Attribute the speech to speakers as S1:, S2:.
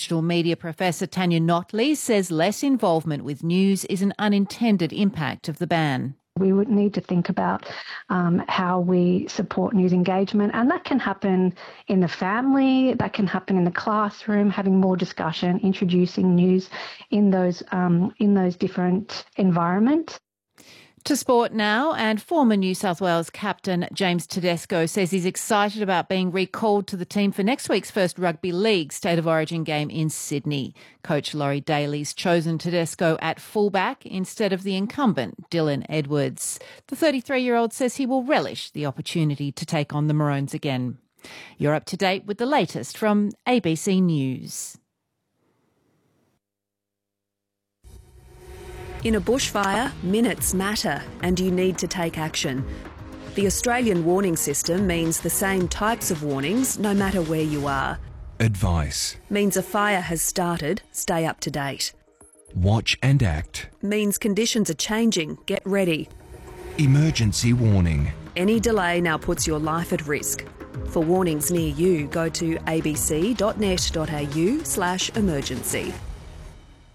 S1: digital media professor Tanya Notley says less involvement with news is an unintended impact of the ban.
S2: We would need to think about how we support news engagement, and that can happen in the family, that can happen in the classroom, having more discussion, introducing news in those different environments.
S1: To sport now, and former New South Wales captain James Tedesco says he's excited about being recalled to the team for next week's first Rugby League State of Origin game in Sydney. Coach Laurie Daly's chosen Tedesco at fullback instead of the incumbent Dylan Edwards. The 33-year-old says he will relish the opportunity to take on the Maroons again. You're up to date with the latest from ABC News.
S3: In a bushfire, minutes matter and you need to take action. The Australian warning system means the same types of warnings no matter where you are.
S4: Advice
S3: Means a fire has started, stay up to date.
S4: watch and act.
S3: Means conditions are changing, get ready.
S4: Emergency warning.
S3: Any delay now puts your life at risk. For warnings near you, go to abc.net.au/emergency.